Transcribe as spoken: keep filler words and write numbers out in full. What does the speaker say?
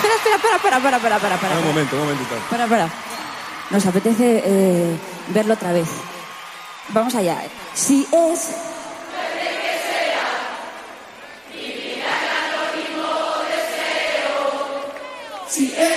espera, espera, espera, espera, espera, espera, espera, espera. Un momento, un momentito. Espera, espera. Nos apetece eh, verlo otra vez. Vamos allá. Si es... Si es...